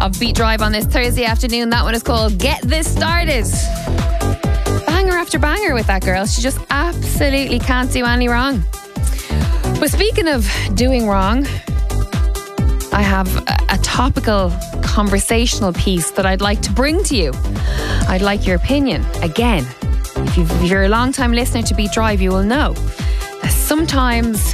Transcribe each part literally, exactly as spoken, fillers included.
of Beat Drive on this Thursday afternoon. That one is called Get This Started. Banger after banger with that girl. She just absolutely can't do any wrong. But speaking of doing wrong, I have a, a topical conversational piece that I'd like to bring to you. I'd like your opinion. Again, if, you've, if you're a long-time listener to Beat Drive, you will know that sometimes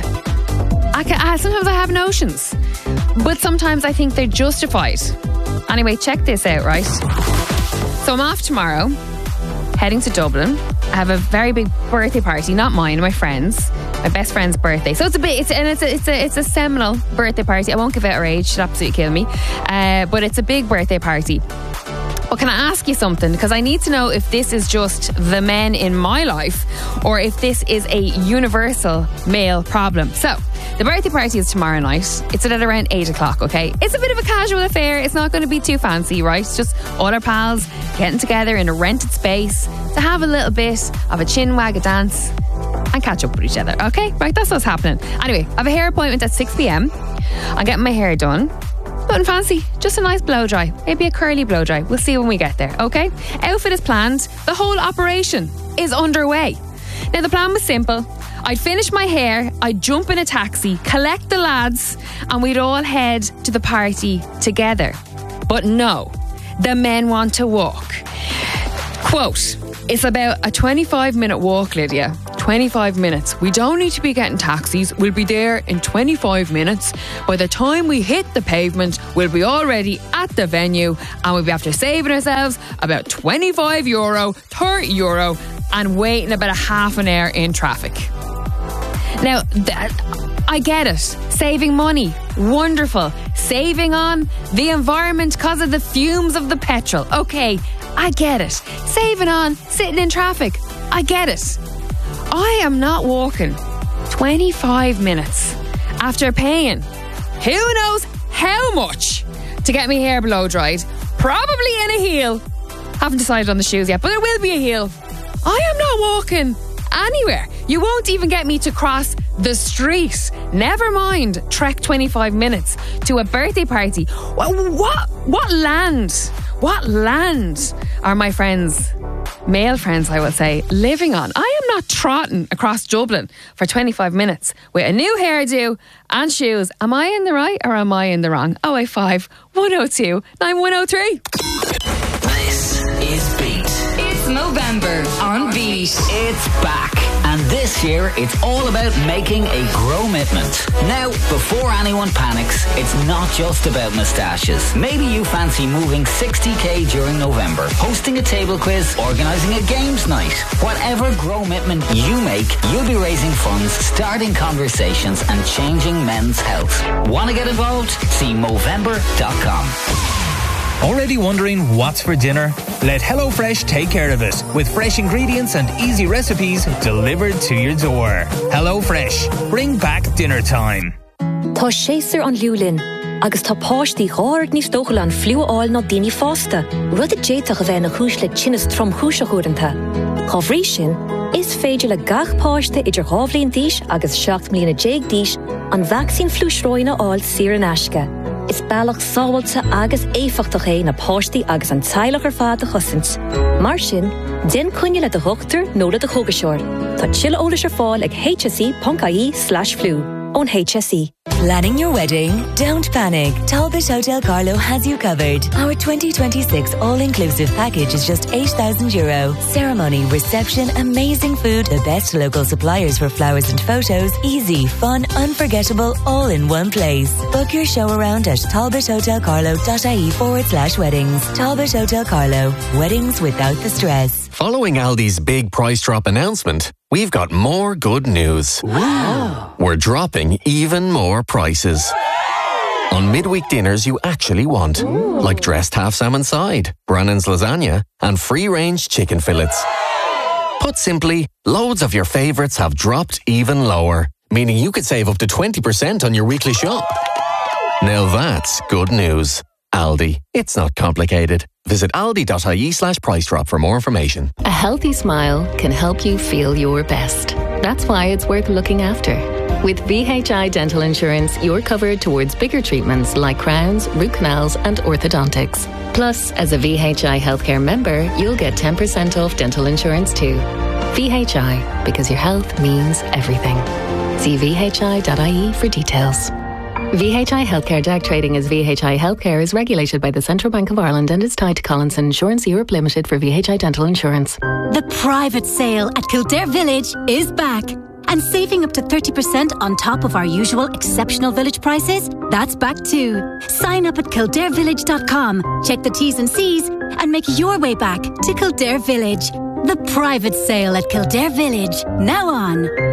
I can, uh, sometimes I have notions, but sometimes I think they're justified. Anyway, check this out, right? So I'm off tomorrow, heading to Dublin. I have a very big birthday party, not mine, my friend's. My best friend's birthday. So it's a bit, it's, and it's a, it's a, it's a seminal birthday party. I won't give out her age, she'd absolutely kill me. Uh, but it's a big birthday party. But can I ask you something? Because I need to know if this is just the men in my life or if this is a universal male problem. So, the birthday party is tomorrow night. It's at around eight o'clock, okay? It's a bit of a casual affair. It's not going to be too fancy, right? It's just all our pals getting together in a rented space to have a little bit of a chin wag, a dance, and catch up with each other, okay? Right, that's what's happening. Anyway, I have a hair appointment at six p.m. I'm getting my hair done. Nothing fancy, just a nice blow dry. Maybe a curly blow dry. We'll see when we get there, okay? Outfit is planned. The whole operation is underway. Now, the plan was simple. I'd finish my hair, I'd jump in a taxi, collect the lads, and we'd all head to the party together. But no, the men want to walk. Quote, it's about a twenty-five minute walk, Lydia. twenty-five minutes. We don't need to be getting taxis. We'll be there in twenty-five minutes. By the time we hit the pavement, we'll be already at the venue and we'll be after saving ourselves about twenty-five euro, thirty euro and waiting about a half an hour in traffic. Now, that, I get it. Saving money. Wonderful. Saving on the environment because of the fumes of the petrol. Okay, I get it. Saving on sitting in traffic. I get it. I am not walking twenty-five minutes after paying who knows how much to get my hair blow dried. Probably in a heel. Haven't decided on the shoes yet, but there will be a heel. I am not walking anywhere. You won't even get me to cross the street. Never mind trek twenty-five minutes to a birthday party. What, what, what land, what land are my friends, male friends I would say, living on? I am not trotting across Dublin for twenty-five minutes with a new hairdo and shoes. Am I in the right or am I in the wrong? oh eight five, one oh two, nine one oh three. This is Beat. It's Movember on Beat. It's back. And this year, it's all about making a grow-mitment. Now, before anyone panics, it's not just about moustaches. Maybe you fancy moving sixty k during November, hosting a table quiz, organising a games night. Whatever grow-mitment you make, you'll be raising funds, starting conversations and changing men's health. Want to get involved? See Movember dot com. Already wondering what's for dinner? Let HelloFresh take care of it with fresh ingredients and easy recipes delivered to your door. HelloFresh, bring back dinner time. Tá séasar an liúlin, agus tá páistí ghár níos dóchail an fliúáil ná daoine fásta. Rud a déiteach a bheith na chúis le tinnas trom chúise chuireanta. Chomh rí sin, is féidir le gach páiste idir ghabhlíon díos agus seacht mbliana déag díos an vaccín flúisróine áil siar an aisce. Is bailach sábhailta agus éifeachtach é na páistí agus an teilech ar fad a chosint. Mar sin, den cuine le de thuchttar nó le de chogaseoir. Tá tuilleadh eolais ar fáil ag h s e dot i e slash flu on H S E. Planning your wedding? Don't panic. Talbot Hotel Carlo has you covered. Our twenty twenty-six all-inclusive package is just eight thousand euro. Ceremony, reception, amazing food, the best local suppliers for flowers and photos, easy, fun, unforgettable, all in one place. Book your show around at talbothotelcarlo.ie forward slash weddings. Talbot Hotel Carlo. Weddings without the stress. Following Aldi's big price drop announcement, we've got more good news. Wow. We're dropping even more prices. On midweek dinners you actually want. Ooh. Like dressed half salmon side, Brannan's lasagna, and free-range chicken fillets. Put simply, loads of your favourites have dropped even lower, meaning you could save up to twenty percent on your weekly shop. Now that's good news. Aldi. It's not complicated. Visit aldi.ie slash price drop for more information. A healthy smile can help you feel your best. That's why it's worth looking after. With V H I Dental Insurance, you're covered towards bigger treatments like crowns, root canals and orthodontics. Plus, as a V H I Healthcare member, you'll get ten percent off dental insurance too. V H I, because your health means everything. See v h i dot i e for details. V H I Healthcare Direct Trading as V H I Healthcare is regulated by the Central Bank of Ireland and is tied to Collinson Insurance Europe Limited for V H I Dental Insurance. The private sale at Kildare Village is back. And saving up to thirty percent on top of our usual exceptional village prices, that's back too. Sign up at kildare village dot com, check the T's and C's and make your way back to Kildare Village. The private sale at Kildare Village. Now on.